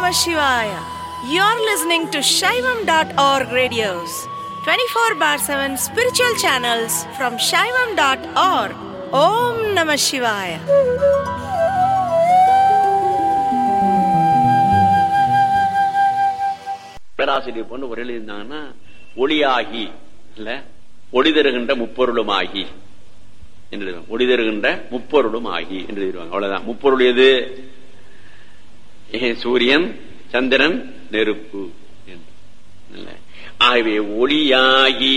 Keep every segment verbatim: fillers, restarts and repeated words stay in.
Namah Shivaya. You're listening to Shaivam dot org radios, twenty-four bar seven spiritual channels from Shaivam dot org. Om Namah Shivaya. பேராசிரியர் பொண்ணு ஒரு எழுதியிருந்தாங்கன்னா, ஒளியாகி இல்ல ஒளி தருகின்ற முப்பொருளும் ஆகி என்று ஒளி தருகின்ற முப்பொருளும் ஆகி என்று எழுதிடுவாங்க. அவ்வளவுதான். முப்பொருள் எது? சூரியன், சந்திரன், நெருப்பு. ஆகவே ஒளியாகி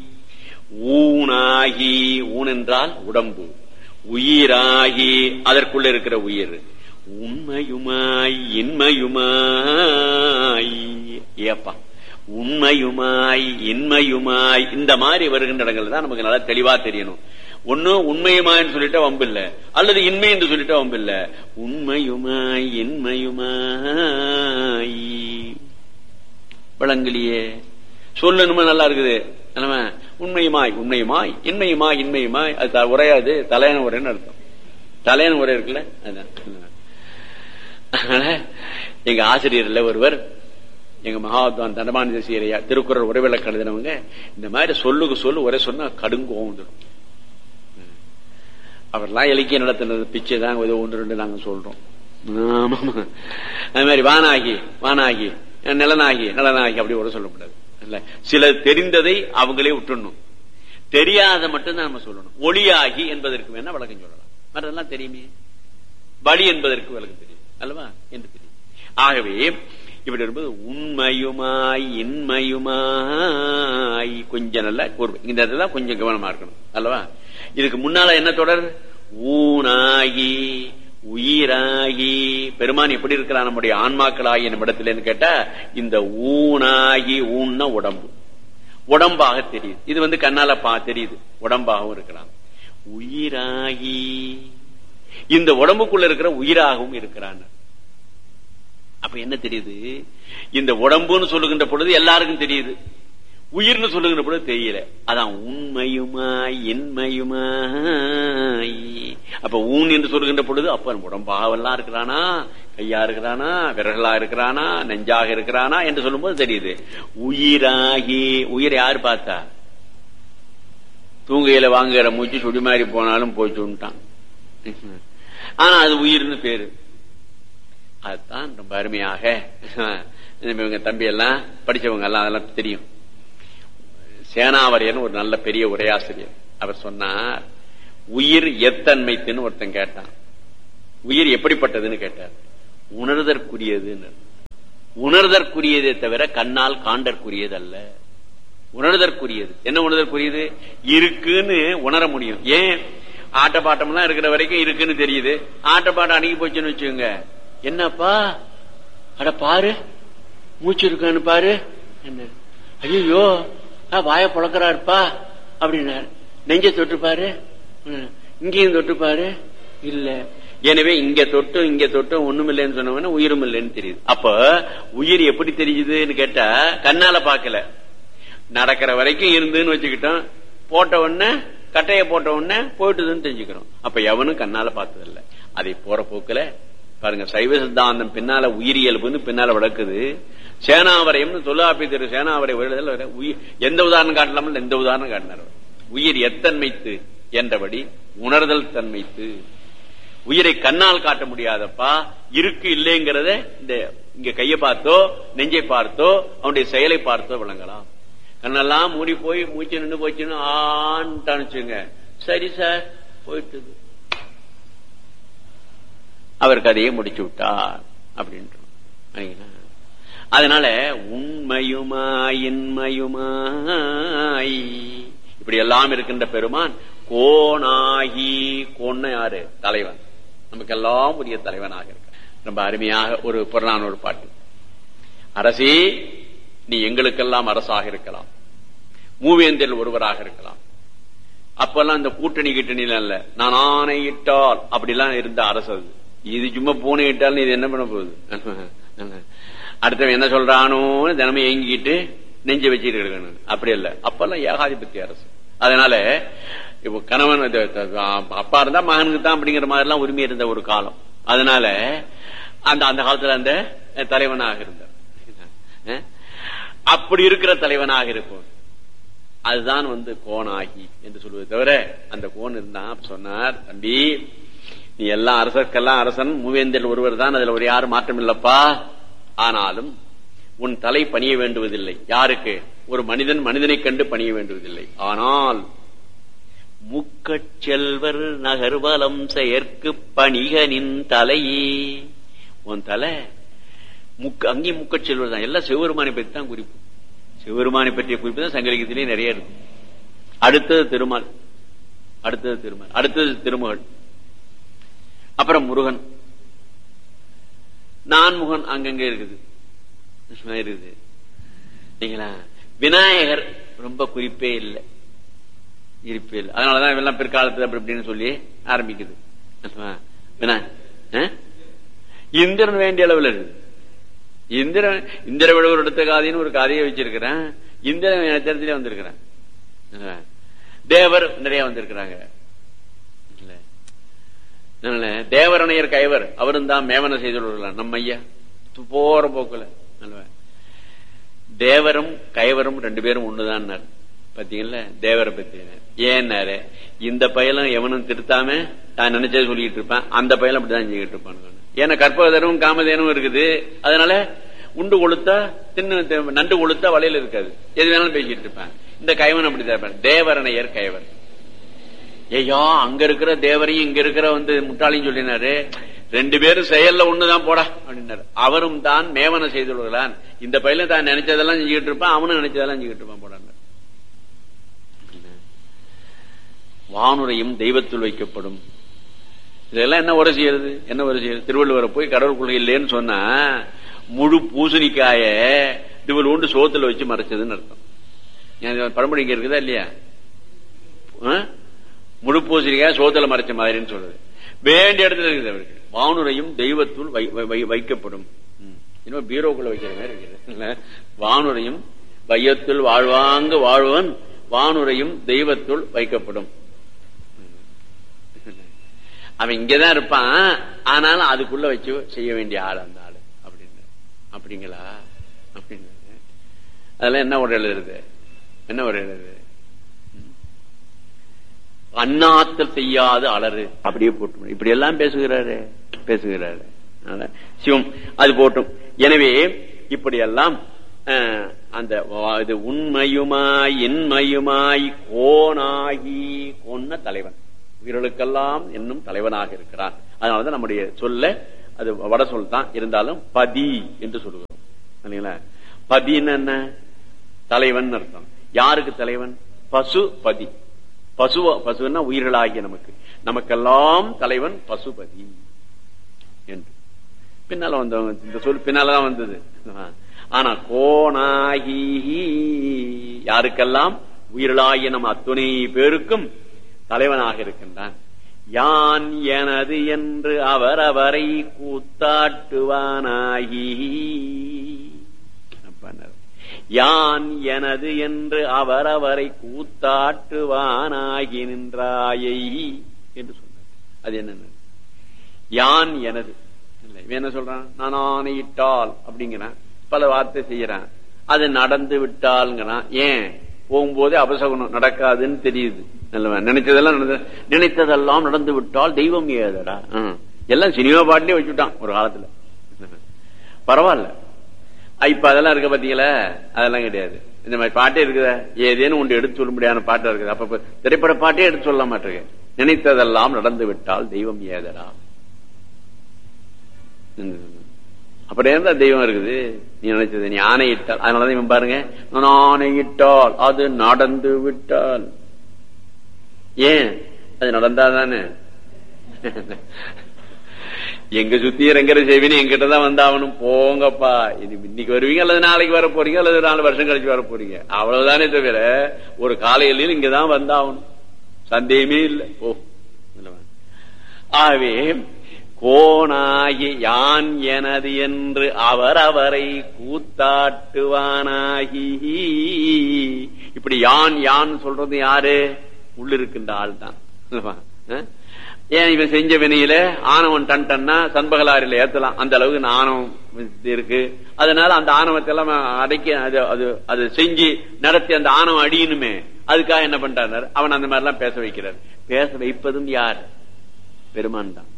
ஊனாகி, ஊன் என்றால் உடம்பு, உயிராகி அதற்குள்ள இருக்கிற உயிர், உண்மையுமாய் இன்மையுமாய். ஏப்பா, உண்மையுமாய் இன்மையுமாய் இந்த மாதிரி வருகின்ற இடங்கள் தான் நமக்கு நல்லா தெளிவா தெரியணும். ஒண்ணு உண்மையுமாய்ன்னு சொல்லிட்டா வம்பு இல்ல, அல்லது இன்மை என்று சொல்லிட்டா வம்பு இல்ல. உண்மையுமாய் இன்மையுமாய் விளங்கலியே சொல்லணுமா? நல்லா இருக்குது. உண்மையுமாய் உண்மையுமாய் இன்மையுமாய் இன்மையுமாய் அது உரையாது, தலையான உரைன்னு அர்த்தம். தலையான உரை இருக்குல்ல, அதுதான். எங்க ஆசிரியர்ல ஒருவர், எங்க மகாத்வான் தண்டபாணி தேசியரையா திருக்குறள் உரைவிலக்கு எழுதினவங்க, இந்த மாதிரி சொல்லுக்கு சொல்லு உரை சொன்னா கடுங்கோம் வந்துடும். அவர்லாம் இலக்கிய நடத்தினது பிச்சை தான் ஒன்று ரெண்டு நாங்க சொல்றோம். அது மாதிரி வானாகி வானாகி நிலனாகி நலனாகி அப்படி ஒரு சொல்லக்கூடாது. இல்ல, சில தெரிந்ததை அவங்களே விட்டுணும், தெரியாத மட்டும் தான் நம்ம சொல்லணும். ஒளியாகி என்பதற்கு வேணா விளக்கம் சொல்லலாம், மற்றதெல்லாம் தெரியுமே. வழி என்பதற்கு விளக்கம் தெரியும் அல்லவா என்று தெரியும். ஆகவே இப்படி இருப்பது உண்மையுமாய் இன்மையுமாய். கொஞ்சம் நல்ல கூர்மை, இந்த இடத்துல கொஞ்சம் கவனமா இருக்கணும் அல்லவா. இதுக்கு முன்னால என்ன தொடர்? ஊனாகி உயிராகி. பெருமான் எப்படி இருக்கிறான் நம்முடைய ஆன்மாக்களாகிய நம்மிடத்தில்னு கேட்டா, இந்த ஊனாகி, ஊன்னா உடம்பு, உடம்பாக தெரியுது. இது வந்து கண்ணால பா தெரியுது, உடம்பாகவும் இருக்கலாம். உயிராகி, இந்த உடம்புக்குள்ள இருக்கிற உயிராகவும் இருக்கிறான். அப்ப என்ன தெரியுது? இந்த உடம்புன்னு சொல்லுகின்ற பொழுது எல்லாருக்கும் தெரியுது, உயிர்னு சொல்லுகின்ற பொழுது தெரியல. அதான் உண்மையுமாய் இன்மையுமாய். அப்ப ஊன் என்று சொல்லுகின்ற பொழுது அப்ப உடம்பாகவெல்லாம் இருக்கிறானா, கையா இருக்கிறானா, விரலா இருக்கிறானா, நெஞ்சாக இருக்கிறானா என்று சொல்லும் போது தெரியுது. உயிராகி, உயிரை யாரு பார்த்தா? தூங்கையில வாங்குற மூச்சு சுடி மாதிரி போனாலும் போச்சுட்டான். ஆனா அது உயிர்னு பேரு. அதுதான் ரொம்ப அருமையாக இவங்க தம்பி எல்லாம் படிச்சவங்க எல்லாம் அதெல்லாம் தெரியும். சேனாவரியன் ஒரு நல்ல பெரிய உரையாசிரியர், அவர் சொன்னார், உயிர் எத்தன்மைத்துன்னு ஒருத்தன் கேட்டான். உயிர் எப்படிப்பட்டதுன்னு கேட்டார். உணர்தற்குரியதுன்னு. உணர்தற்குரியதே தவிர கண்ணால் காண்டற்குரியது அல்ல. உணர்தற்குரியது. என்ன உணர்தற்குரியது? இருக்குன்னு உணர முடியும். ஏன்? ஆட்டப்பாட்டம்லாம் இருக்கிற வரைக்கும் இருக்குன்னு தெரியுது. ஆட்டப்பாட்டம் அணுகி போச்சுன்னு வச்சுக்கோங்க, என்னப்பா அட பாரு மூச்சு இருக்கான்னு பாரு, என்ன ஐயோ வாய புழக்கிறாருப்பா அப்படின்னாரு. நெஞ்ச தொட்டுப்பாரு, இங்கேயும் தொட்டுப்பாரு, இல்ல. எனவே இங்க தொட்டு இங்க தொட்டு ஒண்ணும் இல்லைன்னு சொன்னவன உயிரும் இல்லைன்னு தெரியுது. அப்ப உயிர் எப்படி தெரியுதுன்னு கேட்டா, கண்ணால பாக்கல, நடக்கிற வரைக்கும் இருந்துன்னு வச்சுக்கிட்டோம், போட்ட உடனே கட்டைய போட்ட உடனே போயிட்டுதுன்னு தெரிஞ்சுக்கிறோம். அப்ப எவனும் கண்ணால பார்த்ததில்லை. அதை போற போக்குல பாருங்க, சைவ சித்தாந்தம் பின்னால உயிரியல்புன்னு பின்னால விளக்குது. சேனாவரையம்னு தொல்லாப்பி திரு சேனாவரை எந்த உதாரணம் காட்டலாமல் எந்த உதாரணம் காட்டினார். உயிர் எத்தன்மைத்து என்றபடி உணர்தல் தன்மைத்து. உயிரை கண்ணால் காட்ட முடியாதப்பா, இருக்கு இல்லைங்கிறத இந்த இங்க கையை பார்த்தோ நெஞ்சை பார்த்தோ அவனுடைய செயலை பார்த்தோ விளங்கலாம். கண்ணெல்லாம் மூடி போய் மூச்சு நின்று போச்சுன்னு ஆன்ட்டானுச்சுங்க, சரி சார் போயிட்டு அவர் கதையை முடிச்சு விட்டார் அப்படின்ற. அதனால உண்மையுமாய் இன்மையுமாய் இப்படி எல்லாம் இருக்கின்ற பெருமான் கோனாகி. கோன்னு யாரு? தலைவன், நமக்கெல்லாம் உரிய தலைவனாக இருக்க. ரொம்ப அருமையாக ஒரு புறநானூறு பாட்டு. அரசே, நீ எங்களுக்கெல்லாம் அரசாக இருக்கலாம், மூவேந்தில் ஒருவராக இருக்கலாம். அப்பெல்லாம் இந்த கூட்டணி கிட்டணியில இல்ல, நான் ஆணையிட்டால் அப்படிலாம் இருந்த அரசு. இது சும்மா பூனை இட்டாலும் இது என்ன பண்ண போகுது? அடுத்தவன் என்ன சொல்றானோ தினமும் ஏங்கிட்டு நெஞ்ச வச்சுட்டு இருக்கணும். அப்படி இல்ல, அப்பெல்லாம் ஏகாதிபத்திய அரசு. அதனால இப்போ கணவன் அப்பா இருந்தா மகனுக்கு தான் அப்படிங்கிற மாதிரி எல்லாம் உரிமை இருந்த ஒரு காலம். அதனால அந்த அந்த காலத்துல அந்த தலைவனாக இருந்தார். அப்படி இருக்கிற தலைவனாக இருப்போம். அதுதான் வந்து கோணாகி என்று சொல்வது தவிர அந்த கோன் இருந்தான். சொன்னார், தம்பி நீ எல்லாம் அரசர்க்கெல்லாம் அரசன், மூவேந்தர் ஒருவர் தான், அதுல ஒரு யாரும் மாற்றம் இல்லப்பா. ஆனாலும் உன் தலை பணிய வேண்டுவதில்லை. யாருக்கு? ஒரு மனிதன் மனிதனை கண்டு பணிய வேண்டுவதில்லை. ஆனால் முக்கச் செல்வர் நகர்வலம் செயற்கு பணிகனின் தலையே, உன் தலை முக்க அங்கேயும் முக்கச் செல்வர் தான். எல்லாம் சிவபெருமானை பற்றி தான் குறிப்பு. சிவபெருமானை பற்றிய குறிப்பு தான் சங்கலிகத்திலே நிறைய இருக்கு. அடுத்தது திருமால், அடுத்தது திருமால், அடுத்தது திருமகள், அப்புறம் முருகன், நான்முகன் அங்கங்க இருக்குது இருக்குது. நீங்களா விநாயகர் ரொம்ப குறிப்பே இல்லை, இருப்பே இல்லை. அதனாலதான் இவெல்லாம் பிற்காலத்து அப்படி இப்படின்னு சொல்லி ஆரம்பிக்குது. இந்திரன் வேண்டிய அளவில் இருக்குது. இந்திரன் இந்திர விடவர் எடுத்த காதின்னு ஒரு கதையை வச்சிருக்கிறேன். இந்திரன் நட்சத்திரத்திலே வந்திருக்கிறேன். தேவர் நிறைய வந்திருக்கிறாங்க. தேவரணையர் கைவர் அவரும் தான் மேவன செய்துள்ளார். நம்ம ஐயா போற போக்குல தேவரும் கைவரும் ரெண்டு பேரும் ஒண்ணுதான் பாத்தீங்கல்ல. தேவரை பத்தி ஏன்னாரு, இந்த பயலும் எவனும் திருத்தாம நான் நினைச்சது சொல்லிட்டு இருப்பேன், அந்த பயலும் அப்படிதான் செஞ்சுக்கிட்டு இருப்பான். ஏன்னா கற்பகதரும் காமதேனும் இருக்குது. அதனால உண்டு கொளுத்தா தின்னு, நண்டு கொளுத்தா வலையில இருக்காது, எது வேணாலும் பேசிட்டு இருப்பேன். இந்த கைவன் அப்படிதான். தேவரணையர் கைவர். ஐயா அங்க இருக்கிற தேவரையும் இங்க இருக்கிற வந்து முட்டாளையும் சொல்லினாரு, ரெண்டு பேரும் செயல்ல ஒண்ணுதான் போடா அப்படின்னாரு. அவரும் தான் மேவன செய்துள்ளான். இந்த பையில தான் நினைச்சதெல்லாம் செஞ்சுக்கிட்டு இருப்பான், அவனும் நினைச்சதெல்லாம் செஞ்சுக்கிட்டு இருப்பான் போடான்னு. வானுரையும் தெய்வத்துள் வைக்கப்படும். இதெல்லாம் என்ன உரை செய்யறது, என்ன உரை செய்யறது? திருவள்ளுவரை போய் கடவுள் கொள்கை இல்லைன்னு சொன்னா முழு பூசணிக்காய இவள் உண்டு சோத்துல வச்சு மறைச்சதுன்னு அர்த்தம். பழமொழி இங்க இருக்குதா இல்லையா? முழு பூசணிக்காய சோத்துல மறைச்ச மாதிரின்னு சொல்றது வேண்டிய இடத்துல இருக்குது அவருக்கு. வானுரையும் தெய்வத்துள் வைக்கப்படும். இன்னும் பீரோக்குள்ள வைக்கிற மாதிரி இருக்குது. வானுரையும் வையத்துள் வாழ்வாங்க வாழ்வன், வானுரையும் தெய்வத்துள் வைக்கப்படும். அவன் இங்கதான் இருப்பான், ஆனாலும் அதுக்குள்ள வச்சு செய்ய வேண்டிய ஆள் அந்த ஆளு அப்படின்னு. அப்படிங்களா? அப்படின்னு அதெல்லாம் என்ன ஒரு எழுதுறது, என்ன ஒரு எழுது? அண்ணாத்தல் செய்யாது அலறு அப்படியே போட்டு இப்படி எல்லாம் பேசுகிறாரு பேசுகிறாரு சிவம். அது போட்டும். எனவே இப்படியெல்லாம் அந்த இது உண்மையுமாய் என்மையுமாய் கோனாகி கொன்ன தலைவன், உயிர்களுக்கெல்லாம் என்னும் தலைவனாக இருக்கிறான். அதனாலதான் நம்முடைய சொல்ல அது வட சொல் தான் இருந்தாலும் பதி என்று சொல்லுகிறோம். இல்லைங்களா? பதின்னு என்ன? தலைவன் அர்த்தம். யாருக்கு தலைவன்? பசு பதி. பசுவ பசுன்னா உயிர்களாகிய நமக்கு, நமக்கெல்லாம் தலைவன் பசுபதி என்று பின்னால வந்தவங்க இந்த சொல் பின்னாலதான் வந்தது. ஆனா கோணாகி யாருக்கெல்லாம் உயிர்களாகிய நம்ம அத்துணை பேருக்கும் தலைவனாக இருக்கின்றான். யான் எனது என்று அவர் அவரை கூத்தாட்டுவானாகி, யான் எனது என்று அவர் அவரை கூத்தாட்டுவானாகி நின்றாயை என்று சொன்னார். அது என்ன? யான் எனது என்ன சொல்றான்? நான் ஆணையிட்டால் அப்படிங்கிறான், பல வார்த்தை செய்யறான். அது நடந்து விட்டால்ங்கிறான். ஏன்? போகும்போது அபசகுணம் நடக்காதுன்னு தெரியுது. நினைச்சதெல்லாம் நினைத்ததெல்லாம் நடந்து விட்டால் தெய்வம் ஏதடா. எல்லாம் சினிமா பாட்டிலே வச்சுட்டான் ஒரு காலத்துல. பரவாயில்ல, இப்ப அதெல்லாம் இருக்க பாத்தீங்களா? அதெல்லாம் கிடையாது. இந்த மாதிரி பாட்டே இருக்குதா? ஏதேனும் ஒன்று எடுத்து சொல்ல முடியாத பாட்டா இருக்குது. அப்ப திரைப்பட பாட்டே எடுத்து சொல்ல மாட்டேங்க. நினைத்ததெல்லாம் நடந்து விட்டால் தெய்வம் ஏதடா. அப்படியே இருந்தா தெய்வம் இருக்குது. நீ நினைச்சது நீ ஆணையிட்டால், அதனாலதான் இவன் பாருங்க, நான் ஆணையிட்டால் அது நடந்து விட்டால். ஏன்? அது நடந்தாதானே. எங்க சுத்தி இறங்குற செய்வினு எங்கிட்டதான் வந்தாவணும். போங்கப்பா, இது இன்னைக்கு வருவீங்க அல்லது நாளைக்கு வர போறீங்க அல்லது நாலு வருஷம் கழிச்சு வர போறீங்க, அவ்வளவுதானே தவிர ஒரு காலையில இங்கதான் வந்தாவணும், சந்தேகமே இல்லை. ஓ ஆகவே கோனாகி யான் எனது என்று அவர் அவரை கூத்தாட்டுவானாகி. இப்படி யான் யான் சொல்றது யாரு? உள்ளிருக்கின்ற ஆள் தான். ஏன் இவன் செஞ்ச வினையில ஆணவம் டன் டன்னா சண்பகலாரில ஏத்தலாம், அந்த அளவுக்கு ஆணவம் இருக்கு. அதனால அந்த ஆணவத்தை எல்லாம் அடக்கி அது அது அது செஞ்சு நடத்தி அந்த ஆணவம் அடியணுமே, அதுக்காக என்ன பண்றாரு, அவன் அந்த மாதிரி எல்லாம் பேச வைக்கிறார். பேச வைப்பதும் யார்? பெருமான் தான்.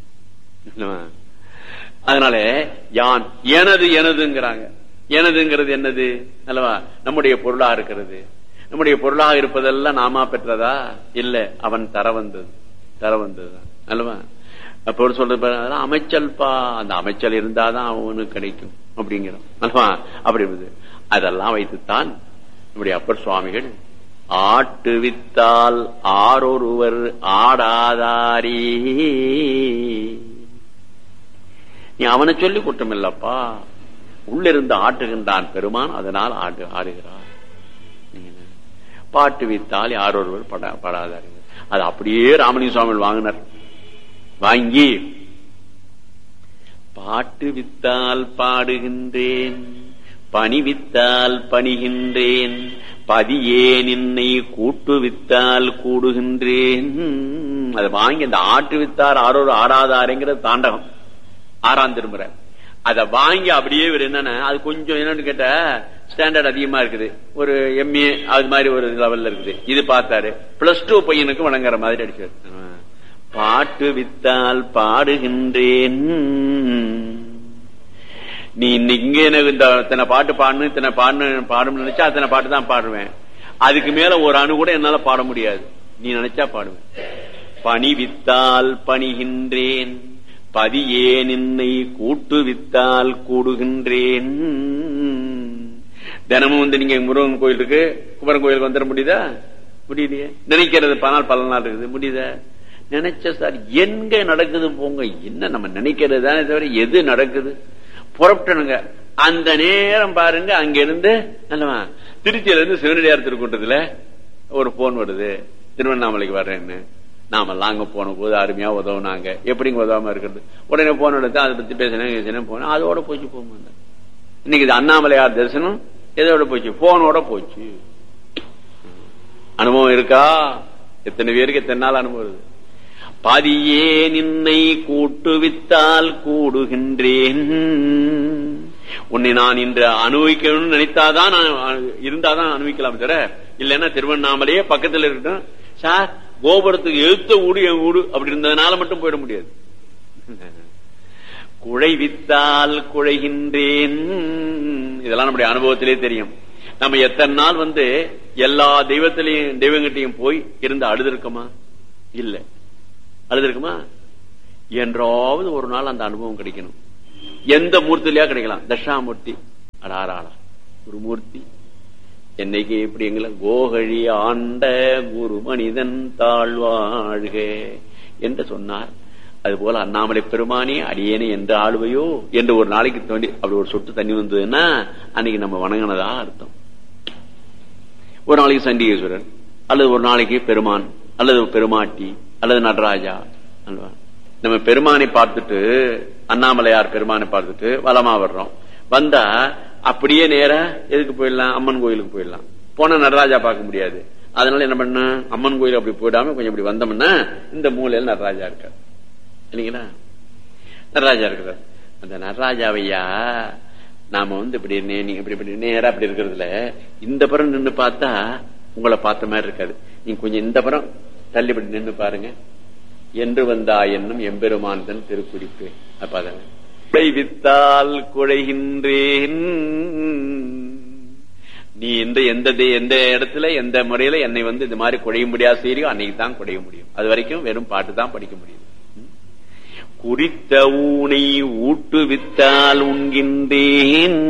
அதனால யான் எனது எனதுங்கிறாங்க. எனதுங்கிறது என்னது அல்லவா? நம்முடைய பொருளாக இருக்கிறது. நம்முடைய பொருளாக இருப்பதெல்லாம் நாமா பெற்றதா? இல்ல, அவன் தர வந்தது, தர வந்ததுதான் அல்லவா? அப்ப சொல்றது அமைச்சல் பா, அந்த அமைச்சல் இருந்தாதான் அவனுக்கு கிடைக்கும் அப்படிங்கிறான் அல்லவா? அப்படி இருந்தது. அதெல்லாம் வைத்துத்தான் நம்முடைய அப்பர் சுவாமிகள் ஆட்டுவித்தால் ஆரொருவர் ஆடாதாரி, நீ அவனை சொல்லி குற்றம் இல்லப்பா, உள்ளிருந்து ஆட்டுகின்றான் பெருமான், அதனால் ஆடு ஆடுகிறார். பாட்டு வித்தால் யாரொருவர் படா படாதார்கள். அது அப்படியே ராமலிங்க சுவாமிகள் வாங்கினார். வாங்கி பாட்டு வித்தால் பாடுகின்றேன், பணி வித்தால் பணிகின்றேன், பதியே நின்னை கூட்டு வித்தால் கூடுகின்றேன். அதை வாங்கி அந்த ஆட்டு வித்தார் ஆரோரு ஆடாதாருங்கிற தாண்டகம் ஆறாம் திருமுறை அதை வாங்கி அப்படியே என்னன்னா, அது கொஞ்சம் என்னன்னு கேட்ட ஸ்டாண்டர்ட் அதிகமா இருக்குது, ஒரு எம்ஏ அது மாதிரி ஒரு லெவல்ல இருக்குது. இது பார்த்தாரு பிளஸ் டூ பையனுக்கு வழங்குற மாதிரி அடிச்சாரு. பாட்டு வித்தால் பாடுகின்றேன், நீ இங்க எனக்கு இந்த இத்தனை பாட்டு பாடணும், இத்தனை பாடு பாடணும்னு நினைச்சா அத்தனை பாட்டு தான் பாடுவேன், அதுக்கு மேல ஒரு அணு கூட என்னால பாட முடியாது, நீ நினைச்சா பாடுவேன். பணி வித்தால் பணிகின்றேன், பதியே நின்னை கூட்டு வித்தால் கூடுகின்றேன். தினமும் வந்து நீங்க முருகன் கோயில் இருக்கு, குமரன் கோயிலுக்கு வந்துட முடியுதா? முடியலையே. நினைக்கிறது பனால் பல நாள் இருக்குது, முடியுதா? நினைச்ச சார் எங்க நடக்குது போங்க, என்ன நம்ம நினைக்கிறது தானே தவிர எது நடக்குது புறப்பட்டனுங்க. அந்த நேரம் பாருங்க, அங்க இருந்து திருச்சியில இருந்து சிவனடியார் திருக்கூட்டத்துல ஒரு போன் வருது, திருவண்ணாமலைக்கு வர்றேன்னு. நாமெல்லாம் அங்க போன போது அருமையா உதவுனாங்க, எப்படிங்க உதவாம இருக்கிறது. உடனே போன் எடுத்து அதை பத்தி பேசினேன் போனேன், அதோட போச்சு போங்க. இன்னைக்கு இது அண்ணாமலையார் தரிசனம் எதோட போச்சு? போனோட போச்சு. அனுபவம் இருக்கா? எத்தனை பேருக்கு எத்தனை நாள் அனுபவம் இருக்கு? பதியே நின்னை கூட்டு வித்தால் கூடுகின்றேன். உன்னை நான் இன்று அனுபவிக்கணும்னு நினைத்தாதான் இருந்தாதான் அனுபவிக்கலாம் தர, இல்லைன்னா திருவண்ணாமலையே பக்கத்தில் இருக்கட்டும் சார், கோபுரத்துக்கு எழுத்த ஊடு என் ஊடு அப்படி இருந்ததுனால மட்டும் போயிட முடியாது. குழைவித்தால் குழைகின்றேன். இதெல்லாம் நம்முடைய அனுபவத்திலே தெரியும். நம்ம எத்தனை நாள் வந்து எல்லா தெய்வத்திலையும் தெய்வங்கிட்டையும் போய் இருந்து அழுதுருக்கோமா? இல்ல. அழுதுருக்குமா? என்றாவது ஒரு நாள் அந்த அனுபவம் கிடைக்கணும். எந்த மூர்த்திலையா கிடைக்கலாம். தட்சாமூர்த்தி அடாராளா ஒரு மூர்த்தி என்னைக்கு எப்படி எங்களை கோகழி ஆண்ட குரு மனிதன் தாழ்வாழ்க என்று சொன்னார். அதுபோல அண்ணாமலை பெருமானே அடியேனே என்று ஆளுவையோ என்று ஒரு நாளைக்கு தோண்டி அப்படி ஒரு சொட்டு தண்ணி வந்ததுன்னா அன்னைக்கு நம்ம வணங்கினதா அர்த்தம். ஒரு நாளைக்கு சண்டிகேஸ்வரர், அல்லது ஒரு நாளைக்கு பெருமான், அல்லது பெருமாட்டி, அல்லது நடராஜா. நம்ம பெருமானை பார்த்துட்டு அண்ணாமலையார் பெருமானை பார்த்துட்டு வலமா வர்றோம். வந்தா அப்படியே நேரா எதுக்கு போயிடலாம்? அம்மன் கோயிலுக்கு போயிடலாம். போனா நடராஜா பார்க்க முடியாது. அதனால என்ன பண்ண, அம்மன் கோயில் அப்படி போயிடாம கொஞ்சம் இப்படி வந்தோம்னா இந்த மூலையில் நடராஜா இருக்கார் இல்லைங்களா? நடராஜா இருக்கிறார். அந்த நடராஜாவையா நாம வந்து இப்படி இப்படி இப்படி நேரா அப்படி இருக்கிறதுல இந்த புறம் நின்று பார்த்தா உங்களை பார்த்த மாதிரி இருக்காது. நீங்க கொஞ்சம் இந்த புறம் தள்ளிப்படி நின்று பாருங்க. என்று வந்தா என்னும் எம்பெருமான் தன் திருக்குறிப்பு. அப்ப வித்தால் குழைகின்றேன். நீ எந்த எந்த எந்த இடத்துல எந்த முறையில என்னை வந்து இந்த மாதிரி குழைய முடியாது செய்யறியோ அன்னைக்கு தான் குழைய முடியும். அது வரைக்கும் வெறும் பாட்டு தான் படிக்க முடியும். குறித்த ஊனை ஊட்டு வித்தால் உண்கின்றேன்.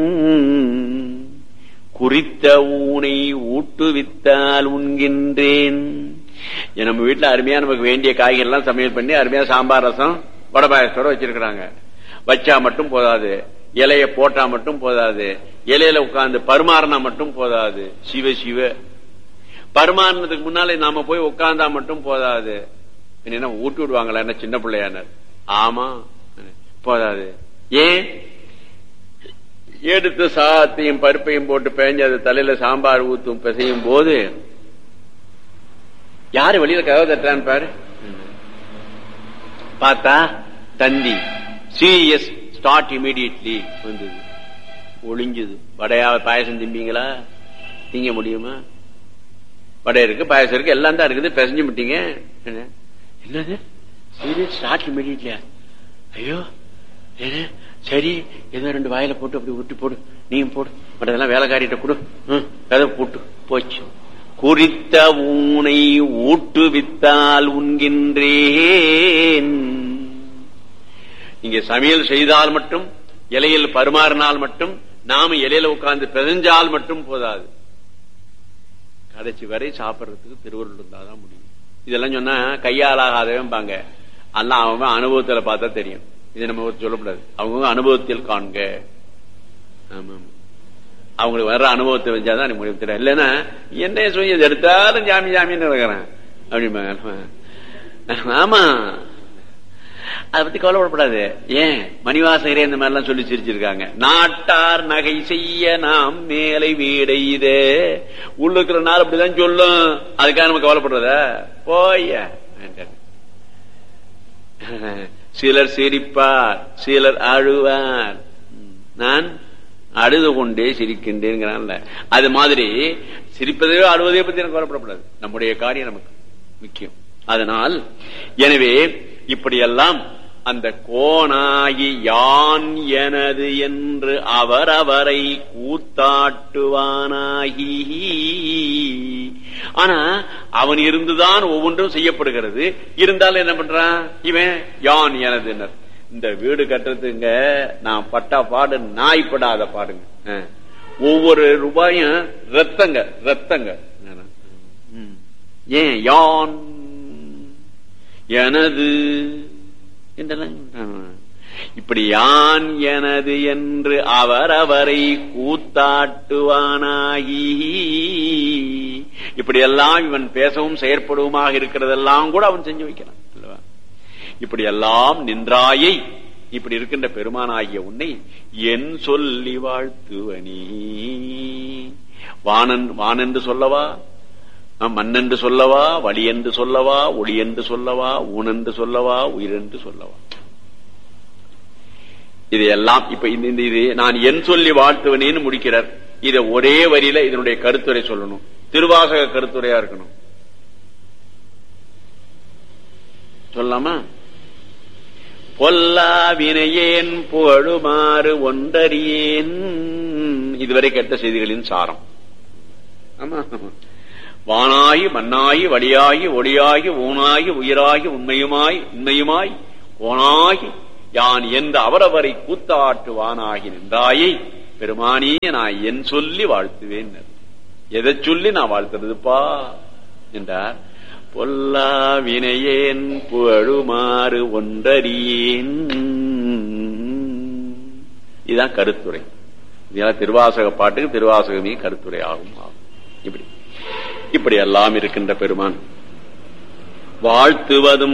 குறித்த ஊனை ஊட்டு வித்தால் உண்கின்றேன். நம்ம வீட்டுல அருமையா நமக்கு வேண்டிய காய்கறி எல்லாம் சமையல் பண்ணி அருமையா சாம்பார் ரசம் வடபாயத்தோட வச்சிருக்கிறாங்க. வச்சா மட்டும் போதாது, இலைய போட்டா மட்டும் போதாது, இலையில உட்கார்ந்து பரிமாறினா மட்டும் போதாது. சிவ சிவ பரிமாறினதுக்கு முன்னாலே நாம போய் உட்கார்ந்தா மட்டும் போதாது. என்ன ஊட்டி விடுவாங்களா என்ன சின்ன பிள்ளையானார்? ஆமா போதாது. ஏன் எடுத்து சாத்தையும் பருப்பையும் போட்டு பேஞ்சு அது தலையில சாம்பார் ஊத்தும் பிசையும் போது யாரு வெளியில கதவை தட்டுறான்னு பாரு. பார்த்தா தந்தி சீரியஸ் ஸ்டார்ட் இமீடியட்லி வந்தது. ஒளிஞ்சது. வடையா பாயசம் திம்பிங்களா? திங்க முடியுமா? வடை இருக்கு, பாயசம் இருக்கு, எல்லாம் தான் இருக்குது. பிசைஞ்சு விட்டீங்க. என்னது சீரியஸ் ஸ்டார்ட் இமீடியட்லியா? ஐயோ சரி, ஏதோ ரெண்டு வாயில போட்டு அப்படி உருட்டி போடு, நீங்க போடு, மற்றதெல்லாம் வேலைக்காரிட்ட கொடு, கதை போட்டு போச்சு. குறித்த ஊனை ஊட்டுவித்தால் உண்கின்றேன். இங்க சமையல் செய்தால் மட்டும், இலையில் பரிமாறினால் மட்டும், நாம இலையில உட்கார்ந்து பிசைஞ்சால் மட்டும் போதாது, கடைசி வரை சாப்பிட்றதுக்கு திருவருள் இருந்தாதான் முடியும். இதெல்லாம் சொன்னா கையாளாகாதவன்பாங்க. எல்லாம் அவன் அனுபவத்துல பார்த்தா தெரியும். இதை நம்ம சொல்லக்கூடாது. அவங்க அனுபவத்தில் காண்க. ஆமா, அவங்களுக்கு வர்ற அனுபவத்தை வச்சாதான் எனக்கு முடிவு தெரியும். இல்லைன்னா என்ன சொல்லி எடுத்தாலும் ஜாமி ஜாமின்னு இருக்கிறேன் அப்படிம்பாங்க. ஆமா, அதை பத்தி கவலைப்படப்படாது. ஏன் மணிவாசகரே இந்த மாதிரி எல்லாம் சொல்லி சிரிச்சிருக்காங்க. நாட்டார் நகை செய்ய நாம் மேலை வீடையித உள்ளுக்குற நாள் அப்படிதான் சொல்லும். அதுக்காக நம்ம கவலைப்படுறத போய. சிலர் சிரிப்பார், சிலர் அழுவார், நான் அழுது கொண்டே சிரிக்கின்றேன். அது மாதிரி சிரிப்பதையோ அழுவதையோ பத்தி எனக்கு கவலைப்படக்கூடாது. நம்முடைய காரியம் நமக்கு முக்கியம். அதனால் எனவே இப்படியெல்லாம் அந்த கோனாகி யான் எனது என்று அவரவரை கூத்தாட்டுவானாகி. ஆனா அவன் இருந்துதான் ஒவ்வொன்றும் செய்யப்படுகிறது. இருந்தாலும் என்ன பண்றான் இவன்? யான் எனது. இந்த வீடு கட்டுறதுங்க நான் பட்டா பாடு நாய்ப்படாத பாடுங்க. ஒவ்வொரு ரூபாயும் ரத்தங்க ரத்தங்க. ஏன் யான் எனது இப்படி யான் எனது என்று அவரவரை கூத்தாட்டுவானாகி. இப்படி எல்லாம் இவன் பேசவும் செயற்படுவமாக இருக்கிறதெல்லாம் கூட அவன் செஞ்சு வைக்கிறான். இப்படி எல்லாம் நின்றாயை இப்படி இருக்கின்ற பெருமானாகிய உன்னை என் சொல்லி வாழ்த்துவனி. வானன் வானென்று சொல்லவா, மண்ணென்று சொல்லவா, வழி என்று சொல்லவா, ஒளி என்று சொல்லவா, ஊனென்று சொல்லவா, உயிரென்று சொல்லவா. இதையெல்லாம் இப்ப இந்த இது நான் என் சொல்லி வாழ்த்துவனேன்னு முடிக்கிறார். இதை ஒரே வரியில இதனுடைய கருத்துரை சொல்லணும். திருவாசக கருத்துரையா இருக்கணும். சொல்லாமா? பொல்லா வினையேன் புகழுமாறு ஒன்றறியேன். இதுவரை கேட்ட செய்திகளின் சாரம். ஆமா, வானாகி மண்ணாகி வழியாகி ஒளியாகி ஊனாகி உயிராகி உண்மையுமாய் உண்மையுமாய் ஓனாகி யான் என்ற அவரவரை கூத்தாட்டுவானாகி நின்றாயை பெருமானியே நான் என் சொல்லி வாழ்த்துவேன். எதை சொல்லி நான் வாழ்த்துறதுப்பா என்றார். பொல்லா வினையேன் புகழுமாறு ஒன்றறியேன். இதுதான் கருத்துரை. இதெல்லாம் திருவாசக பாட்டுக்கு திருவாசகமே கருத்துரை ஆகும். இப்படி இப்படி எல்லாம் இருக்கின்ற பெருமான் வாழ்த்துவதும்